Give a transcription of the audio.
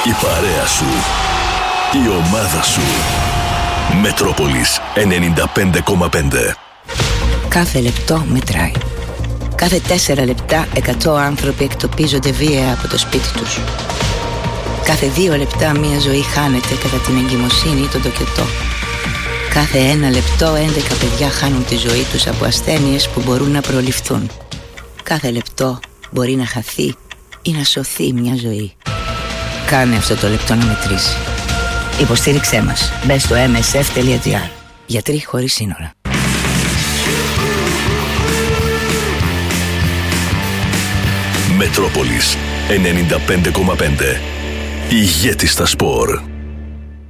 Η παρέα σου. Η ομάδα σου. Μετρόπολης 95,5. Κάθε λεπτό μετράει. Κάθε 4 λεπτά 100 άνθρωποι εκτοπίζονται βία από το σπίτι τους. Κάθε 2 λεπτά μια ζωή χάνεται κατά την εγκυμοσύνη ή τον τοκετό. Κάθε 1 λεπτό 11 παιδιά χάνουν τη ζωή τους από ασθένειες που μπορούν να προληφθούν. Κάθε λεπτό μπορεί να χαθεί ή να σωθεί μια ζωή. Κάνε αυτό το λεπτό να μετρήσει. Υποστήριξέ μας. Μπες στο msf.gr. Γιατροί χωρίς σύνορα. Μετρόπολης 95,5. Ηγέτη στα σπορ.